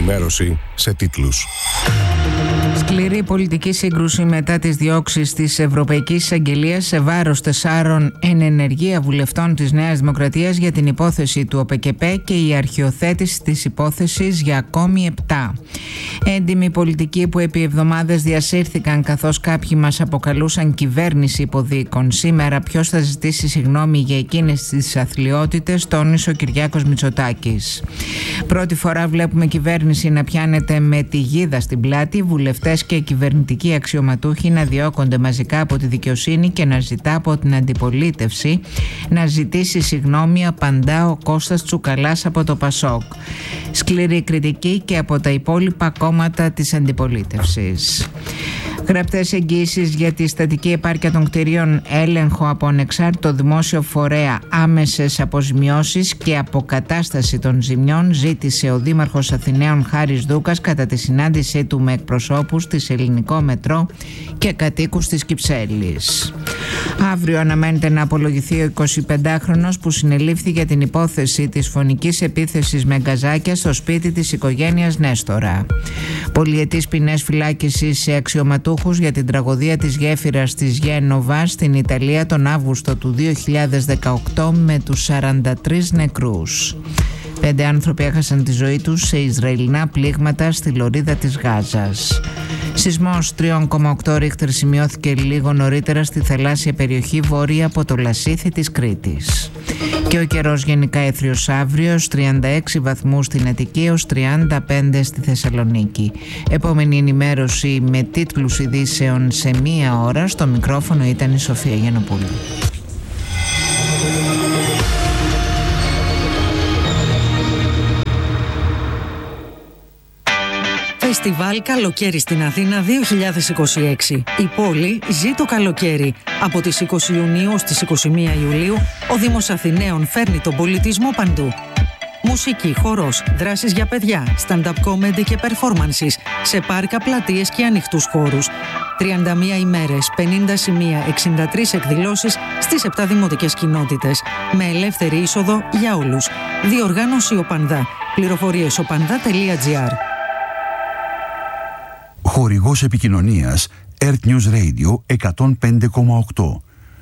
Ενημέρωση σε τίτλους. Σκληρή πολιτική σύγκρουση μετά τις διώξεις της Ευρωπαϊκής Εισαγγελίας σε βάρος 4 εν ενεργεία βουλευτών της Νέας Δημοκρατίας για την υπόθεση του ΟΠΕΚΕΠΕ και η αρχιοθέτηση της υπόθεσης για ακόμη 7. Έντιμοι πολιτικοί που επί εβδομάδες διασύρθηκαν καθώς κάποιοι μας αποκαλούσαν κυβέρνηση υποδίκων. Σήμερα ποιος θα ζητήσει συγγνώμη για εκείνες τις αθλιότητες, τόνισε ο Κυριάκος Μητσοτάκης. Πρώτη φορά βλέπουμε κυβέρνηση να πιάνεται με τη γίδα στην πλάτη, βουλευτές και κυβερνητικοί αξιωματούχοι να διώκονται μαζικά από τη δικαιοσύνη και να ζητά από την αντιπολίτευση να ζητήσει συγγνώμη, απαντά ο Κώστας Τσουκαλάς από το ΠΑΣΟΚ. Σκληρή κριτική και από τα υπόλοιπα κόμματα της αντιπολίτευσης. Γραπτές εγγύησεις για τη στατική επάρκεια των κτηρίων, έλεγχο από ανεξάρτητο δημόσιο φορέα, άμεσες αποζημιώσεις και αποκατάσταση των ζημιών ζήτησε ο Δήμαρχος Αθηναίων Χάρης Δούκας κατά τη συνάντησή του με εκπροσώπους της Ελληνικό Μετρό και κατοίκους της Κυψέλης. Αύριο αναμένεται να απολογηθεί ο 25χρονος που συνελήφθη για την υπόθεση της φωνικής επίθεσης με γκαζάκια στο σπίτι της οικογένειας Νέστορα. Πολυετής ποινές φυλάκισης σε αξιωματούχους για την τραγωδία της γέφυρας της Γένοβα στην Ιταλία τον Αύγουστο του 2018 με τους 43 νεκρούς. 5 άνθρωποι έχασαν τη ζωή τους σε Ισραηλινά πλήγματα στη λωρίδα της Γάζας. Σεισμός 3,8 ρίχτερ σημειώθηκε λίγο νωρίτερα στη θαλάσσια περιοχή βόρεια από το Λασίθι της Κρήτης. Και ο καιρός γενικά έθριος αύριο, 36 βαθμούς στην Αττική έως 35 στη Θεσσαλονίκη. Επόμενη ενημέρωση με τίτλους ειδήσεων σε 1 ώρα. Στο μικρόφωνο ήταν η Σοφία Γιαννοπούλου. Φεστιβάλ Καλοκαίρι στην Αθήνα 2026. Η πόλη ζει το καλοκαίρι. Από τις 20 Ιουνίου στις 21 Ιουλίου, ο Δήμος Αθηναίων φέρνει τον πολιτισμό παντού. Μουσική, χορός, δράσεις για παιδιά, stand-up comedy και performances σε πάρκα, πλατείες και ανοιχτούς χώρους. 31 ημέρες, 50 σημεία, 63 εκδηλώσεις στις 7 δημοτικές κοινότητες. Με ελεύθερη είσοδο για όλους. Διοργάνωση ΟΠΑΝΔΑ. Πληροφορίες opanda.gr. Χορηγός επικοινωνίας Earth News Radio 105,8.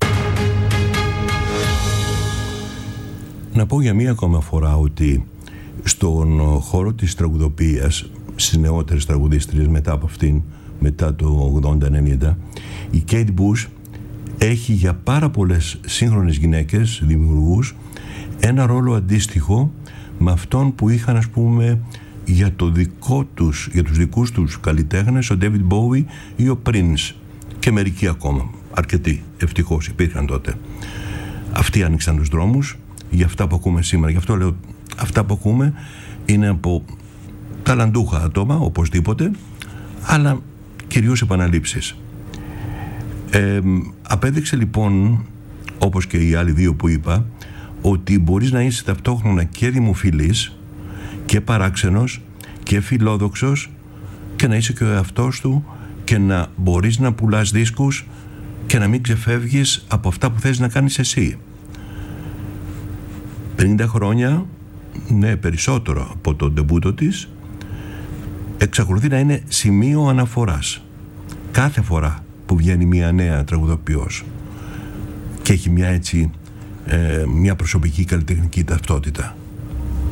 Να πω για μία ακόμα φορά ότι στον χώρο της τραγουδοποιίας, στις νεότερες τραγουδίστριες μετά από αυτήν, μετά το 80-90, η Kate Bush έχει για πάρα πολλές σύγχρονες γυναίκες, δημιουργούς, ένα ρόλο αντίστοιχο με αυτόν που είχαν, ας πούμε, για τους δικούς τους καλλιτέχνες, ο David Bowie ή ο Prince και μερικοί ακόμα, αρκετοί ευτυχώς υπήρχαν τότε. Αυτοί άνοιξαν τους δρόμους για αυτά που ακούμε σήμερα. Γι' αυτό λέω, αυτά που ακούμε είναι από ταλαντούχα άτομα οπωσδήποτε, αλλά κυρίως επαναλήψεις. Απέδειξε λοιπόν, όπως και οι άλλοι δύο που είπα, ότι μπορείς να είσαι ταυτόχρονα και δημοφιλής και παράξενος και φιλόδοξος και να είσαι και ο εαυτός του και να μπορείς να πουλάς δίσκους και να μην ξεφεύγεις από αυτά που θες να κάνεις εσύ. 50 χρόνια, ναι, περισσότερο από τον ντεμπούτο της, εξακολουθεί να είναι σημείο αναφοράς κάθε φορά που βγαίνει μια νέα τραγουδοποιός και έχει μια έτσι μια προσωπική καλλιτεχνική ταυτότητα.